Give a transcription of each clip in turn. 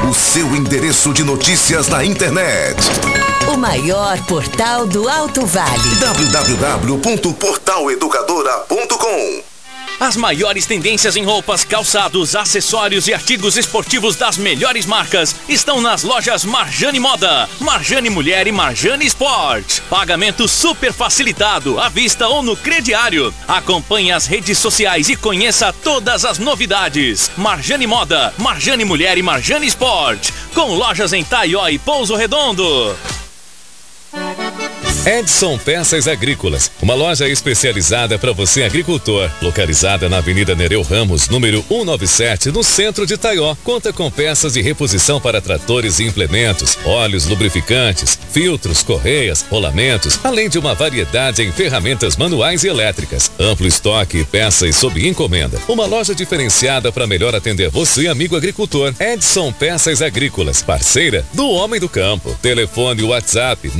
o seu endereço de notícias na internet. O maior portal do Alto Vale. www.portaleducadora.com. As maiores tendências em roupas, calçados, acessórios e artigos esportivos das melhores marcas estão nas lojas Marjane Moda, Marjane Mulher e Marjane Sport. Pagamento super facilitado, à vista ou no crediário. Acompanhe as redes sociais e conheça todas as novidades. Marjane Moda, Marjane Mulher e Marjane Sport, com lojas em Taió e Pouso Redondo. Edson Peças Agrícolas, uma loja especializada para você agricultor, localizada na Avenida Nereu Ramos, número 197, no centro de Taió. Conta com peças de reposição para tratores e implementos, óleos lubrificantes, filtros, correias, rolamentos, além de uma variedade em ferramentas manuais e elétricas. Amplo estoque e peças sob encomenda. Uma loja diferenciada para melhor atender você, amigo agricultor. Edson Peças Agrícolas, parceira do Homem do Campo. Telefone WhatsApp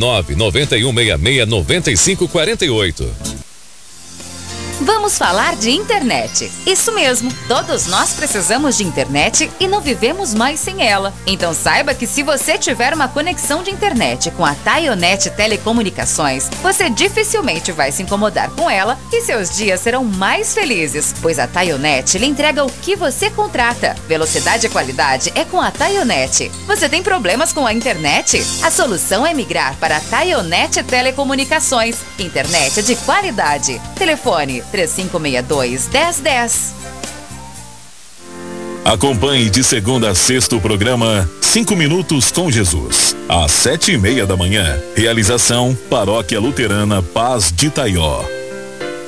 991669548. Vamos falar de internet. Isso mesmo, todos nós precisamos de internet e não vivemos mais sem ela. Então saiba que se você tiver uma conexão de internet com a Taionet Telecomunicações, você dificilmente vai se incomodar com ela e seus dias serão mais felizes, pois a Taionet lhe entrega o que você contrata. Velocidade e qualidade é com a Taionet. Você tem problemas com a internet? A solução é migrar para a Taionet Telecomunicações. Internet de qualidade. Telefone 3562-1010. Acompanhe de segunda a sexta o programa 5 Minutos com Jesus, às 7:30 da manhã. Realização Paróquia Luterana Paz de Taió.